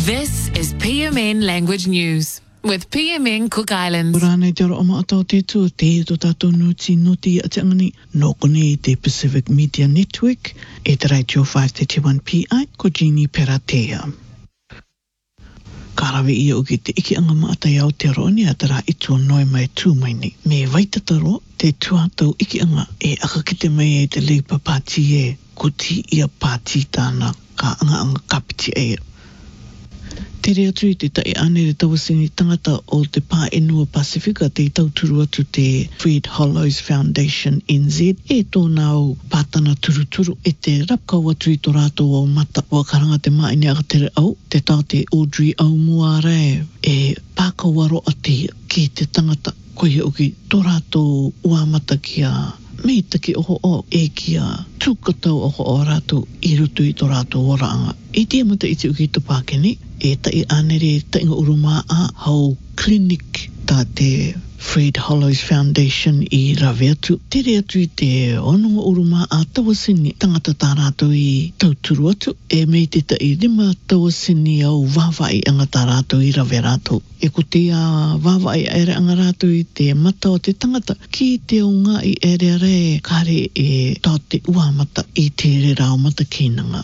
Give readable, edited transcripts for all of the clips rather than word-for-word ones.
This is PMN Language News with PMN Cook Islands. Rānei te roa atau te tu te to tātou nuti noti a te angani nōkone te Pacific Media Network e te Radio 531 PI ko Jeannie Peratea. Karawe ia o ki te iki anga maatai au te roa ni a te rā itu noi mai tū mai ni. Me waitataro te tuatau iki anga e akakite mai e te Labour Party e kuti ia pāti tāna ka anga kapiti e. Te rea tui te tai ane re tawasini tangata o te pā enua Pasifika te tauturu atu te Fred Hollows Foundation NZ e tōna au pātana turuturu e te rapkau atu i tō rātou au mata o karanga te maini akatere au te tau te Audrey Aumuara e pākau waro ati ki te tangata koe uki tō rātou ua mata ki a mei taki oho o e ki a tūkatau oho o rātou i rutu i tō rātou oranga. E tia mata iti uki tō pākeni e tai anere tainga uruma a hau clinic tā te Fred Hollows Foundation i rawe atu. Te rea tui te onunga uruma a tawasini tangata tā rātou i tauturu atu e mei te tai rima tawasini au wawai anga tā rātou i rawe rātou. E ko te wawai ere anga rātou i te mata o te tangata ki te o ngā i ere re kare e tā te uamata i te re rao mata kinanga.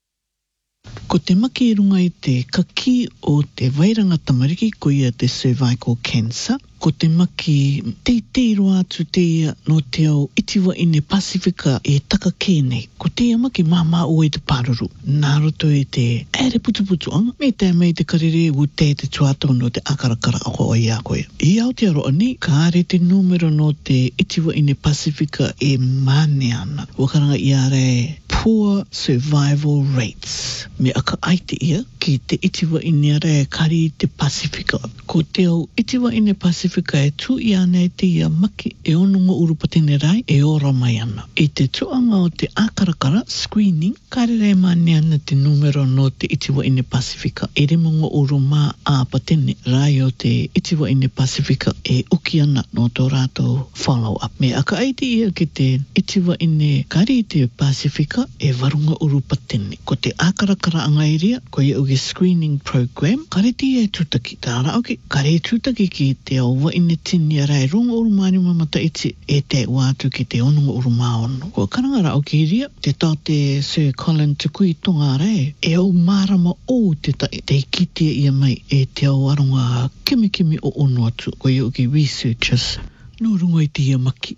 Ko te maki runga i te kaki o te wairanga tamariki ko ia te cervical cancer. Ko te maki te roa atu te ia no te au itiwa ine Pasifika e taka kēnei. Ko te maki mama o e te paruru. Nā roto e te ere putu anga. Me te mei te karere u te tuatau no te akarakara ako o ia koe. I Aotearoa ni, ka are te numero no te itiwa ine Pasifika e mane ana. Wakaranga i are poor survival rates. Me aka aite ia ki te itiwa ine are kari te Pasifika. Ko te au itiwa ine Pasifika e tu i ana e te ia maki e onunga urupatene rai e ora mai ana. E te tuanga o te akarakara screening, karere mane ana te numero no te itiwa ine Pasifika. E remonga uruma a patene rai o te itiwa ine Pasifika e uki ana no tō rātou follow up. Me aka aite ia ki te itiwa ine kari te Pasifika e warunga urupatene. Ko te akarakara angairia, ko ia uki screening program, kare te e tutaki. Tāra oki, kare tutaki ki te au wa ine tini arai runga urumani mamata iti e te wātu ki te onunga uruma ono. Ko karangara o ki ria, te tā te Sir Colin Tukui tonga arai, e au marama o te tai, te kitea ia mai e te au aronga kimi o ono atu, ko ia uki researchers, no runga i te ia maki.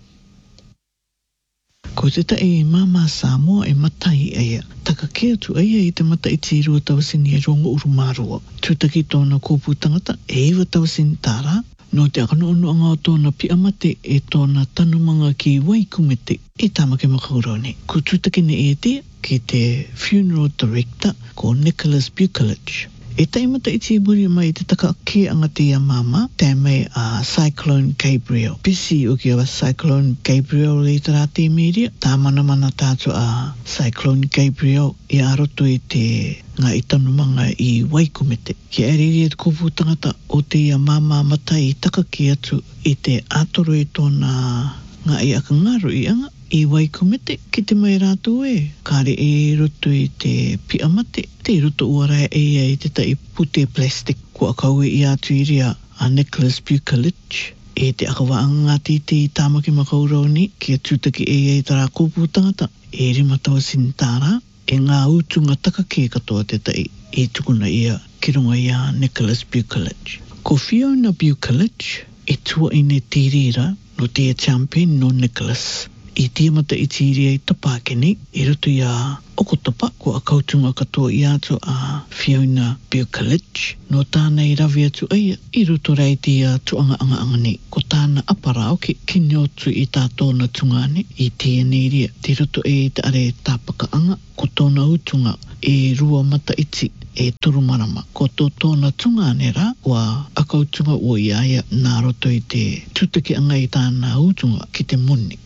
Ko te tae mama Samoa e matai aia. Taka ke atu aia i te mata i te rua tawasini e rongo urumarua. Tūtaki tōna kōpū tangata e iwa tawasini tāra. No te akanoonu anga o tōna piamate e tōna tanumanga ki Waikumete e tāmake makaurone. Ko tūtaki ne e te ki te funeral director ko Nicholas Bukolich. E taimata i te muri mai te taka ke anga te ia mama, te mai a Cyclone Gabriel. Pisi o ki awa Cyclone Gabriel i te rā te meria, tā mana tātu a Cyclone Gabriel i aroto i te ngā itanumanga i Waikumete. Ki ariri e te kopu tangata o te ia mama matai i taka ki atu i te atoro i tōna ngā i aka ngaru i anga. I Waikumete, ki te mai rātou e, kāre e roto i te piamate, te roto uarai e i te tai pute plastic, ko akaue i atu i ria a Nicholas Bukolich, e te akawa angati te i tāmaki makaurauni, ki a tūtaki e tara kōpū tangata, e rimatawa sintāra, e ngā utunga taka ke katoa te tai, e tukuna ia, ki runga ia Nicholas Bukolich. Ko Fiona Bukolich, e tua i ne tīrira, no te champion no Nicholas, i tiamata i tīria i tapākeni, i rutu i a okotapa, ko a kautunga katoa i atu a Fiona Bukolich, no tāna i rawi atu aia, i rutu rei ti a tuanga anga ko tāna aparao ki kinyotu i tā tōna tungane, i tiene ria, ti rutu e te are tāpaka anga, ko tōna utunga e rua mata iti, e toru marama, ko tōna tungane rā, wa a kautunga o i aia, nā roto i te tutaki anga i tāna utunga ki te muni.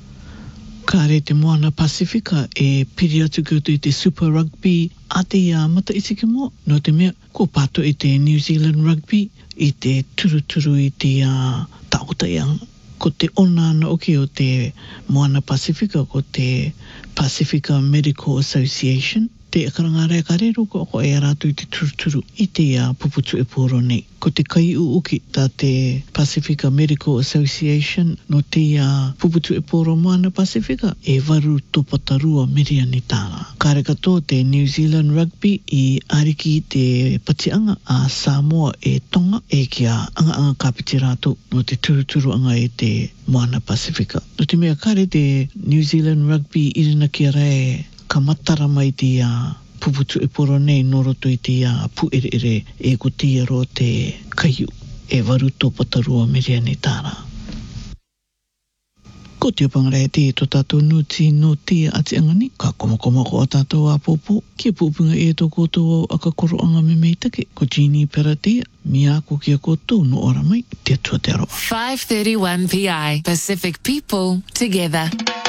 Kāre te moana Pasifika e piri atu ki i te Super Rugby a te mata iti ki mo. No te mea, ko pato i te New Zealand Rugby i te turuturu i te taotaianga. Ko te onana oki o te moana Pasifika, ko te Pacifica Medical Association. te karangare kareru ko e ratu i te turuturu i te puputu e pōro nei. Ko te kai uuki tā te Pacifica Medical Association no te puputu e pōro moana Pacifica e waru topatarua meria ni tāna. Kare katoa te New Zealand Rugby i ariki te patianga a Samoa e Tonga e kia anga kapiti rātou no te turuturu anga e te moana Pacifica. No te mea kare te New Zealand Rugby irina kia rai ka matara mai te puputu e poro nei no roto i te pu ere e ko tia ro te kaiu e waru topatarua meria ni tāna. Ko te pangarai te to tātou nuti no te ati angani, ka komakoma ko a tātou a popo, kia pupunga e to koutou au aka koro anga me meitake, ko Jeannie Peratea, mi ako kia koutou no ora mai, te atua te aroa. 5:31 PI, Pacific people together.